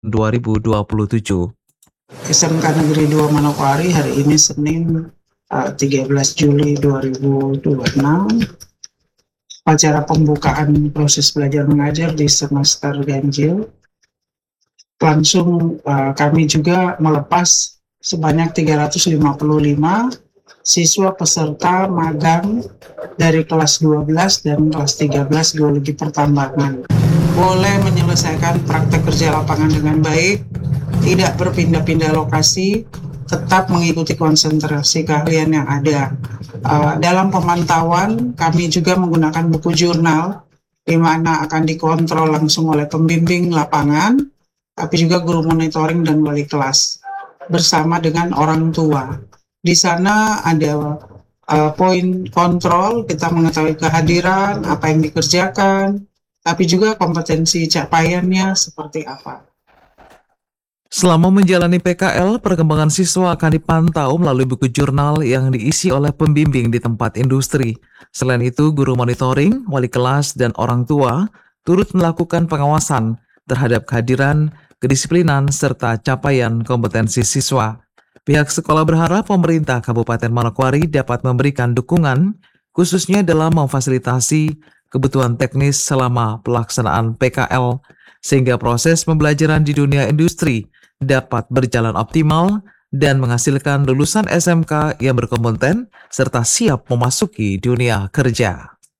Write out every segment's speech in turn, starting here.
2027. SMK Negeri 2 Manokwari hari ini Senin 13 Juli 2026. Acara pembukaan proses belajar mengajar di semester ganjil. Langsung kami juga melepas sebanyak 355 siswa peserta magang dari kelas 12 dan kelas 13 geologi pertambangan. Boleh menyelesaikan praktek kerja lapangan dengan baik, tidak berpindah-pindah lokasi, tetap mengikuti konsentrasi keahlian yang ada. Dalam pemantauan, kami juga menggunakan buku jurnal, di mana akan dikontrol langsung oleh pembimbing lapangan, tapi juga guru monitoring dan wali kelas, bersama dengan orang tua. Di sana ada poin kontrol, kita mengetahui kehadiran, apa yang dikerjakan, tapi juga kompetensi capaiannya seperti apa. Selama menjalani PKL, perkembangan siswa akan dipantau melalui buku jurnal yang diisi oleh pembimbing di tempat industri. Selain itu, guru monitoring, wali kelas, dan orang tua turut melakukan pengawasan terhadap kehadiran, kedisiplinan, serta capaian kompetensi siswa. Pihak sekolah berharap pemerintah Kabupaten Manokwari dapat memberikan dukungan, khususnya dalam memfasilitasi kebutuhan teknis selama pelaksanaan PKL, sehingga proses pembelajaran di dunia industri dapat berjalan optimal dan menghasilkan lulusan SMK yang berkompeten serta siap memasuki dunia kerja.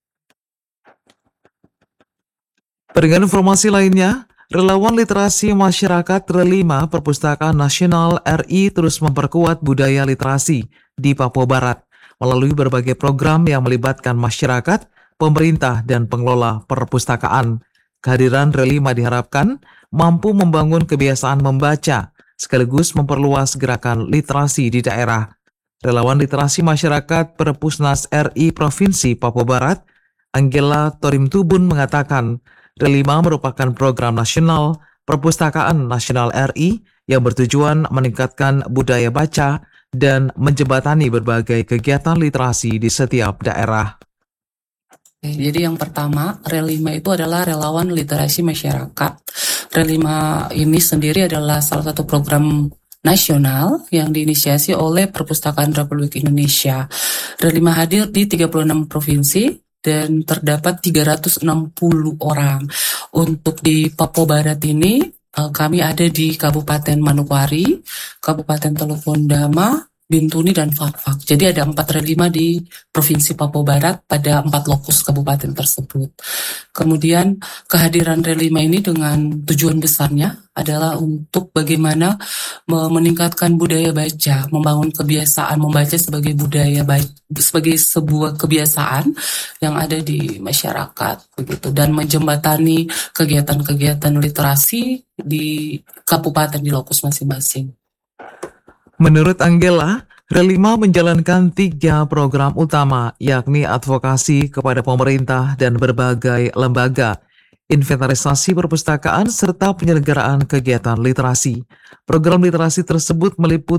Dengan informasi lainnya, relawan literasi masyarakat RE5 Perpustakaan Nasional RI terus memperkuat budaya literasi di Papua Barat melalui berbagai program yang melibatkan masyarakat, pemerintah, dan pengelola perpustakaan. Kehadiran RE5 diharapkan mampu membangun kebiasaan membaca, sekaligus memperluas gerakan literasi di daerah. Relawan literasi masyarakat Perpusnas RI Provinsi Papua Barat, Angela Torimtubun mengatakan, RE5 merupakan program nasional Perpustakaan Nasional RI yang bertujuan meningkatkan budaya baca dan menjembatani berbagai kegiatan literasi di setiap daerah. Jadi yang pertama, RE5 itu adalah relawan literasi masyarakat. RE5 ini sendiri adalah salah satu program nasional yang diinisiasi oleh Perpustakaan Republik Indonesia. RE5 hadir di 36 provinsi dan terdapat 360 orang. Untuk di Papua Barat ini, kami ada di Kabupaten Manokwari, Kabupaten Teluk Bondama, Bintuni, dan Fakfak. Jadi ada 4 RE5 di Provinsi Papua Barat pada 4 lokus kabupaten tersebut. Kemudian kehadiran RE5 ini dengan tujuan besarnya adalah untuk bagaimana meningkatkan budaya baca, membangun kebiasaan membaca sebagai budaya baik, sebagai sebuah kebiasaan yang ada di masyarakat begitu, dan menjembatani kegiatan-kegiatan literasi di kabupaten di lokus masing-masing. Menurut Angela, RE5 menjalankan 3 program utama, yakni advokasi kepada pemerintah dan berbagai lembaga, inventarisasi perpustakaan, serta penyelenggaraan kegiatan literasi. Program literasi tersebut